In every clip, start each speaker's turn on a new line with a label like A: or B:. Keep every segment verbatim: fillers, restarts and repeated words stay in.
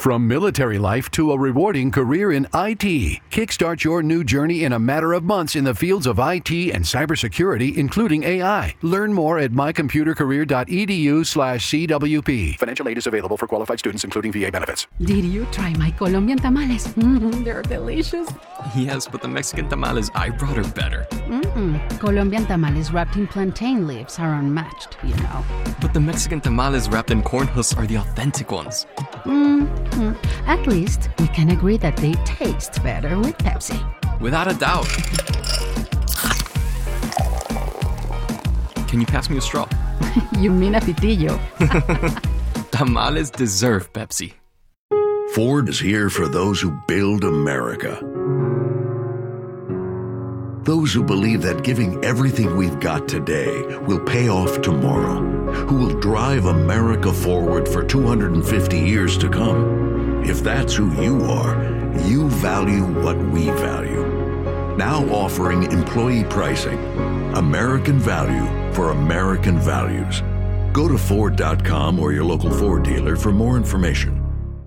A: From military life to a rewarding career in I T, kickstart your new journey in a matter of months in the fields of I T and cybersecurity, including A I. Learn more at mycomputercareer.edu slash CWP. Financial aid is available for qualified students, including V A benefits.
B: Did you try my Colombian tamales? Mm-hmm, they're delicious.
C: Yes, but the Mexican tamales I brought are better.
B: Mm-mm. Colombian tamales wrapped in plantain leaves are unmatched, you know.
C: But the Mexican tamales wrapped in corn husks are the authentic ones.
B: Mm-hmm. At least we can agree that they taste better with Pepsi.
C: Without a doubt. Can you pass me a straw?
B: You mean a pitillo.
C: Tamales deserve Pepsi.
D: Ford is here for those who build America. Those who believe that giving everything we've got today will pay off tomorrow, who will drive America forward for two hundred fifty years to come. If that's who you are, you value what we value. Now offering employee pricing. American value for American values. Go to Ford dot com or your local Ford dealer for more information.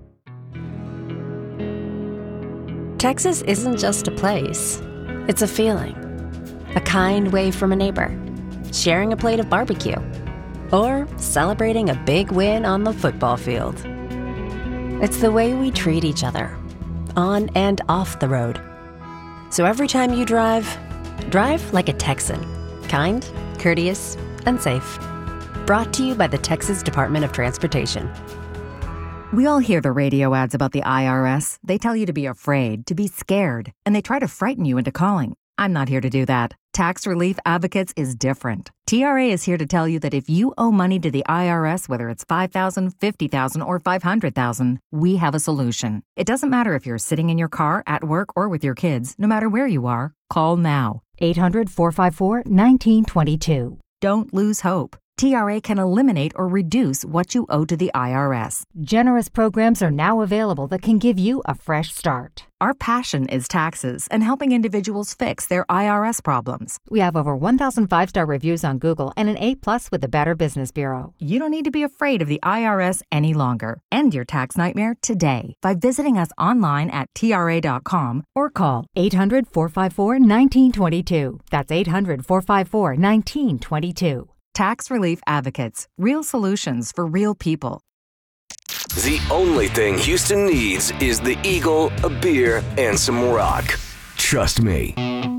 E: Texas isn't just a place. It's a feeling. A kind wave from a neighbor. Sharing a plate of barbecue. Or celebrating a big win on the football field. It's the way we treat each other, on and off the road. So every time you drive, drive like a Texan. Kind, courteous, and safe. Brought to you by the Texas Department of Transportation.
F: We all hear the radio ads about the I R S. They tell you to be afraid, to be scared, and they try to frighten you into calling. I'm not here to do that. Tax Relief Advocates is different. T R A is here to tell you that if you owe money to the I R S, whether it's five thousand dollars, fifty thousand dollars, or five hundred thousand dollars, we have a solution. It doesn't matter if you're sitting in your car, at work, or with your kids. No matter where you are, call now.
G: eight hundred, four five four, one nine two two.
F: Don't lose hope. T R A can eliminate or reduce what you owe to the I R S.
G: Generous programs are now available that can give you a fresh start.
F: Our passion is taxes and helping individuals fix their I R S problems.
G: We have over one thousand five-star reviews on Google and an A plus with the Better Business Bureau.
F: You don't need to be afraid of the I R S any longer. End your tax nightmare today by visiting us online at T R A dot com
G: or call eight hundred, four five four, one nine two two. That's eight hundred, four five four, one nine two two.
F: Tax Relief Advocates. Real solutions for real people.
H: The only thing Houston needs is the Eagle, a beer, and some rock. Trust me.